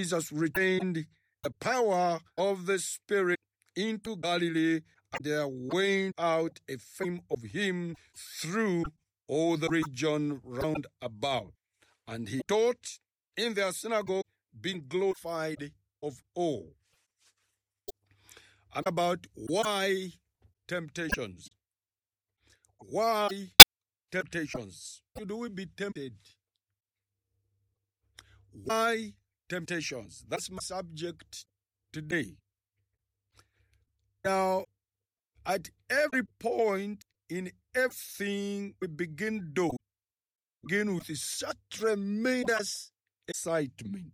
Jesus retained the power of the Spirit into Galilee, and there went out a fame of him through all the region round about. And he taught in their synagogue, being glorified of all. And about why temptations? Why temptations? Should we be tempted? Why temptations? That's my subject today. Now, at every point in everything we begin with such tremendous excitement,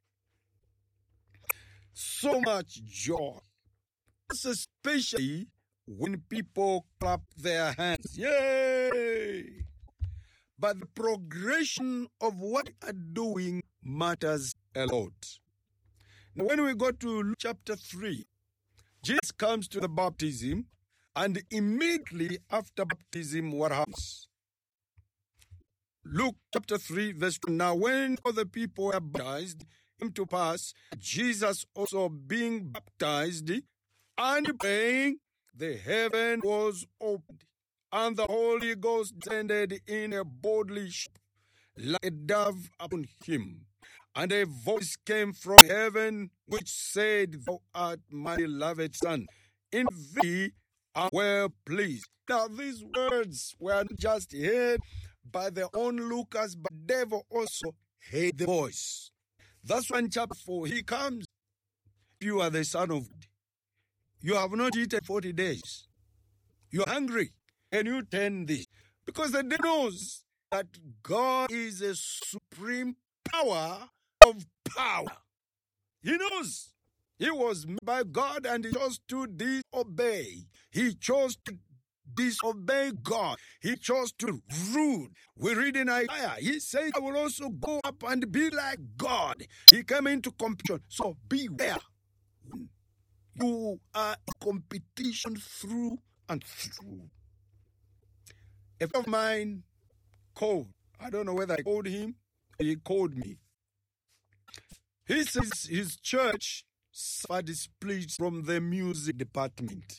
so much joy, especially when people clap their hands. Yay! But the progression of what we are doing matters a lot. Now, when we go to Luke chapter 3, Jesus comes to the baptism, and immediately after baptism, what happens? Luke chapter 3, verse 2. Now, when all the people were baptized, came to pass, Jesus also being baptized, and praying, the heaven was opened, and the Holy Ghost descended in a bodily shape, like a dove upon him. And a voice came from heaven, which said, Thou art my beloved Son, in thee I am well pleased. Now these words were not just heard by the onlookers, but the devil also heard the voice. That's when chapter 4, he comes. You are the Son of God. You have not eaten 40 days. You are hungry, and you turn this. Because the devil knows that God is a supreme power of power. He knows he was made by God, and he chose to disobey. He chose to disobey God. He chose to rule. We read in Isaiah, he said, I will also go up and be like God. He came into competition. So beware. You are in competition through and through. A friend of mine called. I don't know whether I called him or he called me. He says his church suffered split from the music department.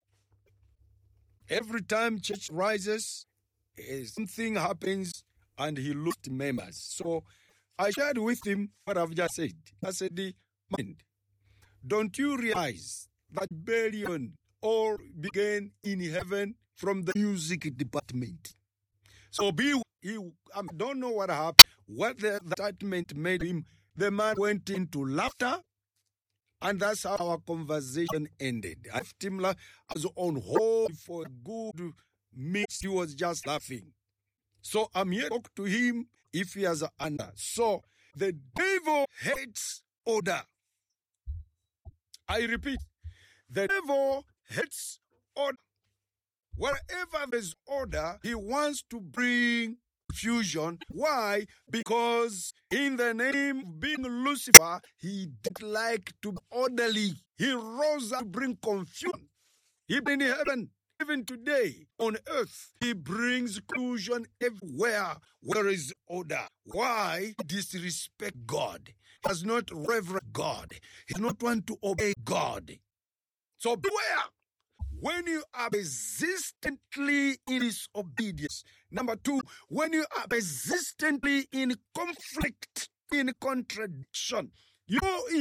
Every time church rises, something happens and he lost members. So I shared with him what I've just said. I said, mind, don't you realize that rebellion all began in heaven from the music department? So I don't know what happened, what the department made him. The man went into laughter, and that's how our conversation ended. I left him I was on hold for a good minute. He was just laughing. So I'm here to talk to him if he has an answer. So the devil hates order. I repeat, the devil hates order. Wherever there's order, he wants to bring confusion. Why? Because in the name of being Lucifer, he didn't like to be orderly. He rose up to bring confusion. Even in heaven, even today on earth, he brings confusion everywhere where there is order. Why? He disrespect God. He does not reverence God. He does not want to obey God. So beware. When you are persistently in disobedience. Number 2, when you are persistently in conflict, in contradiction, you